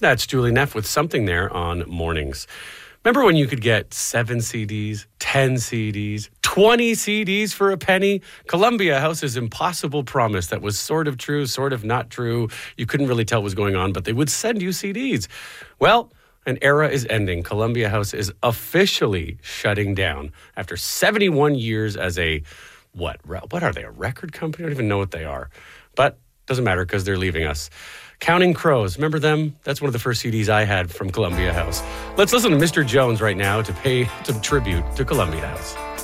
That's Julie Neff with Something There on Mornings. Remember when you could get 7 CDs, 10 CDs, 20 CDs for a penny? Columbia House's impossible promise that was sort of true, sort of not true. You couldn't really tell what was going on, but they would send you CDs. Well, an era is ending. Columbia House is officially shutting down after 71 years as a, what are they, a record company? I don't even know what they are. But doesn't matter because they're leaving us. Counting Crows. Remember them? That's one of the first CDs I had from Columbia House. Let's listen to Mr. Jones right now to pay some tribute to Columbia House.